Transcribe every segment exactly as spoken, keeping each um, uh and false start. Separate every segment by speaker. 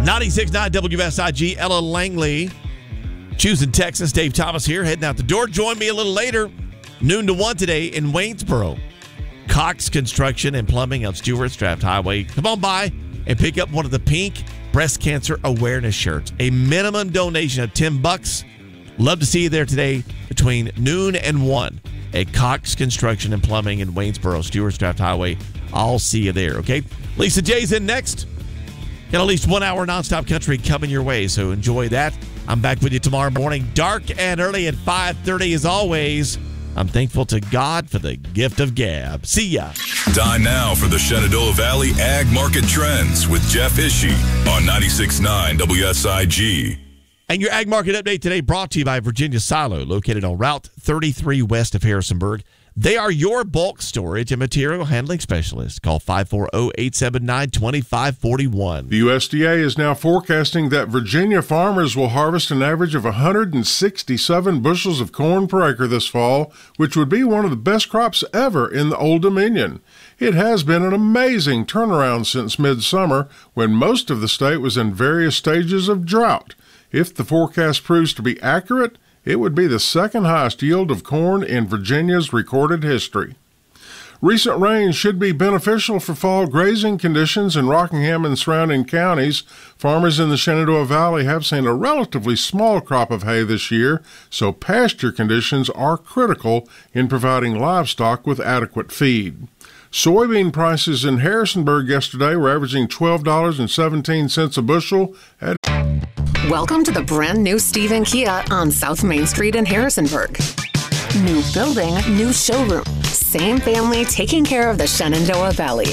Speaker 1: ninety-six point nine W S I G, Ella Langley, choosing Texas. Dave Thomas here, heading out the door. Join me a little later, noon to one today in Waynesboro. Cox Construction and Plumbing on Stewart's Draft Highway. Come on by and pick up one of the pink breast cancer awareness shirts. A minimum donation of ten bucks. Love to see you there today between noon and one at Cox Construction and Plumbing in Waynesboro, Stewart's Draft Highway. I'll see you there, okay? Lisa J's in next. Got at least one hour nonstop country coming your way, so enjoy that. I'm back with you tomorrow morning, dark and early at five thirty as always. I'm thankful to God for the gift of gab. See ya.
Speaker 2: Time now for the Shenandoah Valley Ag Market Trends with Jeff Ishii on ninety-six point nine W S I G.
Speaker 1: And your Ag Market Update today brought to you by Virginia Silo, located on Route thirty-three west of Harrisonburg. They are your bulk storage and material handling specialist. Call five four zero, eight seven nine, two five four one.
Speaker 3: The U S D A is now forecasting that Virginia farmers will harvest an average of one hundred sixty-seven bushels of corn per acre this fall, which would be one of the best crops ever in the Old Dominion. It has been an amazing turnaround since midsummer, when most of the state was in various stages of drought. If the forecast proves to be accurate, it would be the second highest yield of corn in Virginia's recorded history. Recent rain should be beneficial for fall grazing conditions in Rockingham and surrounding counties. Farmers in the Shenandoah Valley have seen a relatively small crop of hay this year, so pasture conditions are critical in providing livestock with adequate feed. Soybean prices in Harrisonburg yesterday were averaging twelve dollars and seventeen cents a bushel at
Speaker 4: Welcome to the brand new Stephen Kia on South Main Street in Harrisonburg. New building, new showroom. Same family taking care of the Shenandoah Valley.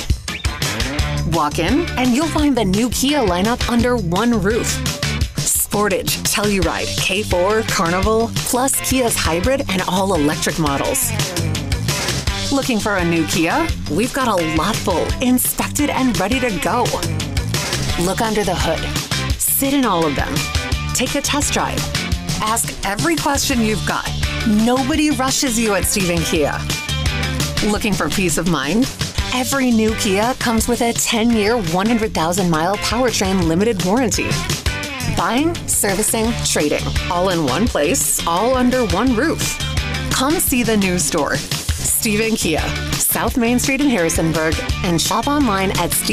Speaker 4: Walk in and you'll find the new Kia lineup under one roof. Sportage, Telluride, K four, Carnival, plus Kia's hybrid and all-electric models. Looking for a new Kia? We've got a lot full, inspected and ready to go. Look under the hood. Sit in all of them. Take a test drive. Ask every question you've got. Nobody rushes you at Stephen Kia. Looking for peace of mind? Every new Kia comes with a ten-year, one hundred thousand mile powertrain limited warranty. Buying, servicing, trading, all in one place, all under one roof. Come see the new store. Stephen Kia, South Main Street in Harrisonburg, and shop online at Stephen